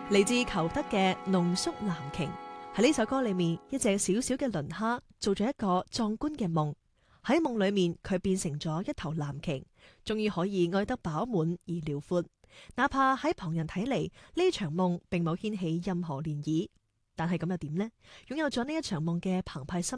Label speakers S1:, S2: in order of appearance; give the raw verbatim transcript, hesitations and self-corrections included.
S1: 嚟自裘德嘅濃縮藍鯨。喺呢首歌裏面，一隻小小嘅磷蝦做咗一個壯觀嘅夢。喺夢裏面，佢變成咗一頭藍鯨，終於可以愛得飽滿而遼闊。哪怕喺旁人睇嚟，呢場夢並冇掀起任何漣漪，但係咁又點呢？擁有咗呢一場夢嘅澎湃心